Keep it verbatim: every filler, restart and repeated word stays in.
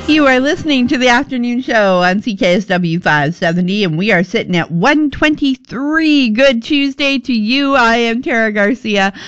You are listening to the afternoon show on C K S W five seventy, and we are sitting at one twenty-three. Good Tuesday to you. I am Tara Garcia.